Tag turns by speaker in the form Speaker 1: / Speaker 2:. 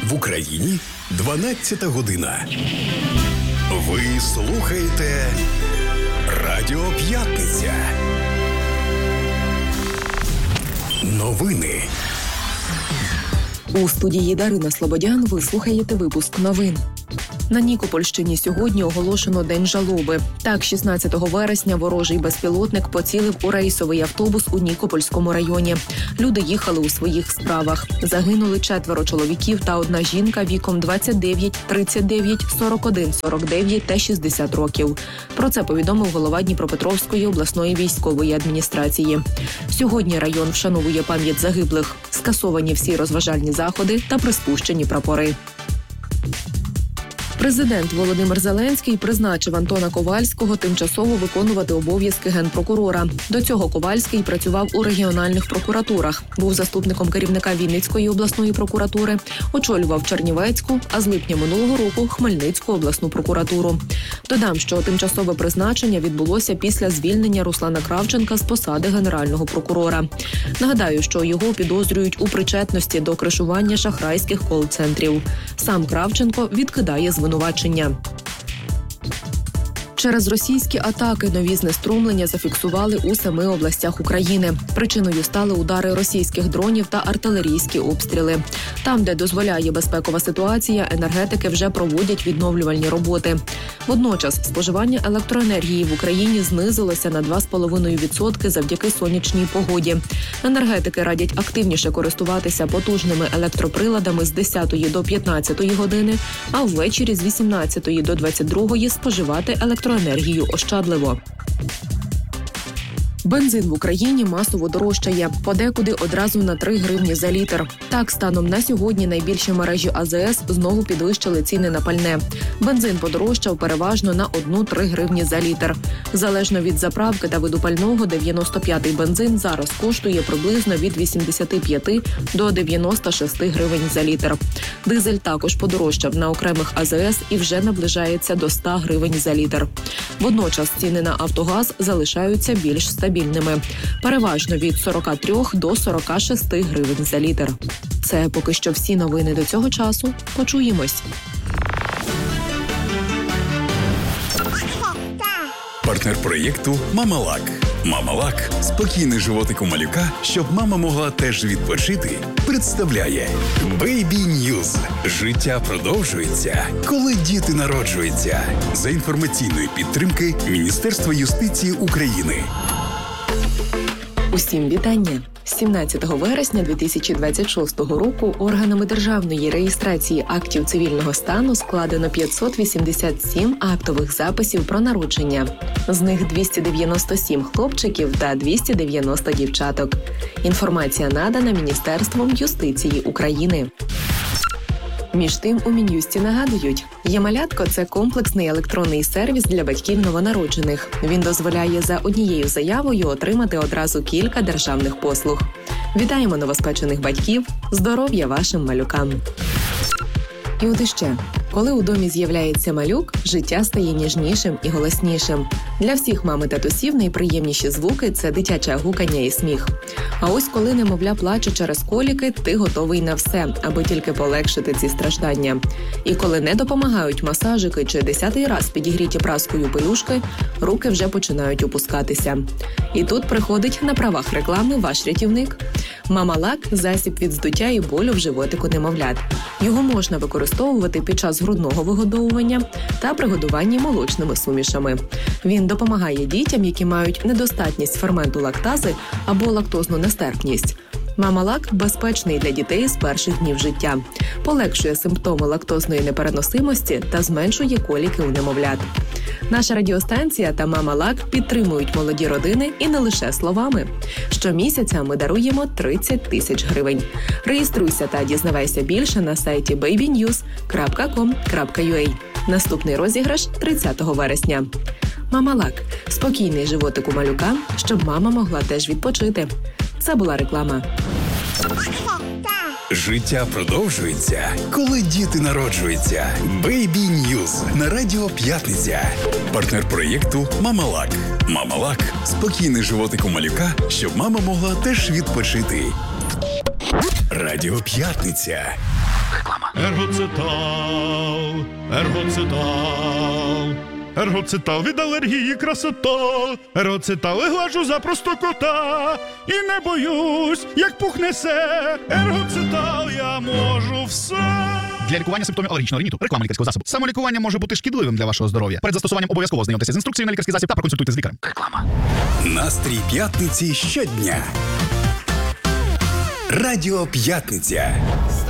Speaker 1: В Україні 12 година. Ви слухаєте Радіо П'ятниця. Новини.
Speaker 2: У студії Дарина Слободян ви слухаєте випуск новин. На Нікопольщині сьогодні оголошено День жалоби. Так, 16 вересня ворожий безпілотник поцілив у рейсовий автобус у Нікопольському районі. Люди їхали у своїх справах. Загинули 4 чоловіків та 1 жінка віком 29, 39, 41, 49 та 60 років. Про це повідомив голова Дніпропетровської обласної військової адміністрації. Сьогодні район вшановує пам'ять загиблих. Скасовані всі розважальні заходи та приспущені прапори. Президент Володимир Зеленський призначив Антона Ковальського тимчасово виконувати обов'язки генпрокурора. До цього Ковальський працював у регіональних прокуратурах, був заступником керівника Вінницької обласної прокуратури, очолював Чернівецьку, а з липня минулого року – Хмельницьку обласну прокуратуру. Додам, що тимчасове призначення відбулося після звільнення Руслана Кравченка з посади генерального прокурора. Нагадаю, що його підозрюють у причетності до кришування шахрайських кол-центрів. Сам Кравченко відкидає звинувачення. Через російські атаки нові знеструмлення зафіксували у 7 областях України. Причиною стали удари російських дронів та артилерійські обстріли. Там, де дозволяє безпекова ситуація, енергетики вже проводять відновлювальні роботи. Водночас споживання електроенергії в Україні знизилося на 2,5% завдяки сонячній погоді. Енергетики радять активніше користуватися потужними електроприладами з 10 до 15 години, а ввечері з 18 до 22 споживати електроенергію ощадливо. Бензин в Україні масово дорожчає, подекуди одразу на 3 гривні за літр. Так, станом на сьогодні найбільші мережі АЗС знову підвищили ціни на пальне. Бензин подорожчав переважно на 1-3 гривні за літр. Залежно від заправки та виду пального, 95-й бензин зараз коштує приблизно від 85 до 96 гривень за літр. Дизель також подорожчав на окремих АЗС і вже наближається до 100 гривень за літр. Водночас ціни на автогаз залишаються більш стабільними. Переважно від 43 до 46 гривень за літр. Це поки що всі новини до цього часу. Почуємось.
Speaker 1: Партнер проєкту «Мамалак». «Мамалак» – спокійний животик у малюка, щоб мама могла теж відпочити, представляє Baby News. Життя продовжується, коли діти народжуються. За інформаційної підтримки Міністерства юстиції України.
Speaker 2: Усім вітання! 17 вересня 2026 року органами державної реєстрації актів цивільного стану складено 587 актових записів про народження. З них 297 хлопчиків та 290 дівчаток. Інформація надана Міністерством юстиції України. Між тим, у Мін'юсті нагадують, «Є-малятко» – це комплексний електронний сервіс для батьків новонароджених. Він дозволяє за однією заявою отримати одразу кілька державних послуг. Вітаємо новоспечених батьків! Здоров'я вашим малюкам! І от іще. Коли у домі з'являється малюк, життя стає ніжнішим і голоснішим. Для всіх мам і татусів найприємніші звуки – це дитяче гукання і сміх. А ось коли немовля плаче через коліки, ти готовий на все, аби тільки полегшити ці страждання. І коли не допомагають масажики чи 10-й раз підігріті праскою пелюшки, руки вже починають опускатися. І тут приходить на правах реклами ваш рятівник. «Мамалак» – засіб від здуття і болю в животику немовлят. Його можна використовувати під час грудного вигодовування та при годуванні молочними сумішами. Він допомагає дітям, які мають недостатність ферменту лактази або лактозну нестерпність. «Мамалак» безпечний для дітей з перших днів життя. Полегшує симптоми лактозної непереносимості та зменшує коліки у немовлят. Наша радіостанція та «Мамалак» підтримують молоді родини і не лише словами. Щомісяця ми даруємо 30 тисяч гривень. Реєструйся та дізнавайся більше на сайті babynews.com.ua. Наступний розіграш 30 вересня. «Мамалак» – спокійний животик у малюка, щоб мама могла теж відпочити. Це була реклама.
Speaker 1: Життя продовжується, коли діти народжуються. Baby News на Радіо П'ятниця. Партнер проєкту «Мамалак». «Мамалак» – спокійний животик у малюка, щоб мама могла теж відпочити. Радіо П'ятниця.
Speaker 3: Ергоцитал, ергоцитал. Ергоцитал від алергії красота. Ергоцитал глажу за простокота. І не боюсь, як пухне се. Ергоцитал, я можу все. Для лікування симптомів алергічного риніту. Реклама лікарського засобу. Самолікування може бути шкідливим для вашого здоров'я. Перед застосуванням обов'язково знайомтеся з інструкцією на лікарський засіб та проконсультуйте з лікарем. Реклама.
Speaker 1: Настрій п'ятниці щодня. Радіо П'ятниця.